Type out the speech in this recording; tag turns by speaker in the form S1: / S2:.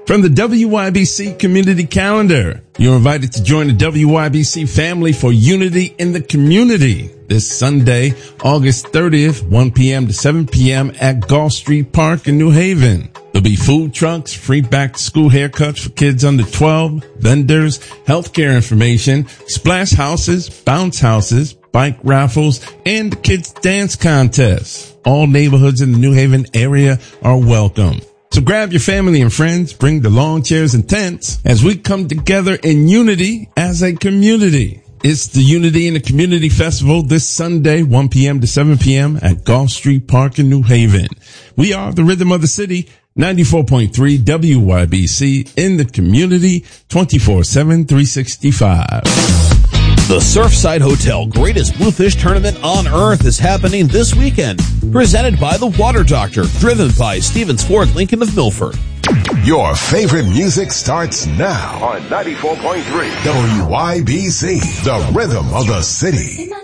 S1: From the WYBC Community Calendar, you're invited to join the WYBC family for Unity in the Community this Sunday, August 30th, 1 p.m. to 7 p.m. at Gulf Street Park in New Haven. There'll be food trucks, free back-to-school haircuts for kids under 12, vendors, healthcare information, splash houses, bounce houses, bike raffles, and the kids' dance contest. All neighborhoods in the New Haven area are welcome. So grab your family and friends, bring the lawn chairs and tents as we come together in unity as a community. It's the Unity in the Community Festival this Sunday, 1 p.m. to 7 p.m. at Gulf Street Park in New Haven. We are the Rhythm of the City, 94.3 WYBC in the community, 24/7, 365.
S2: The Surfside Hotel Greatest Bluefish Tournament on Earth is happening this weekend. Presented by The Water Doctor, driven by Stevens Ford Lincoln of Milford.
S3: Your favorite music starts now
S4: on 94.3
S3: WYBC, the Rhythm of the City.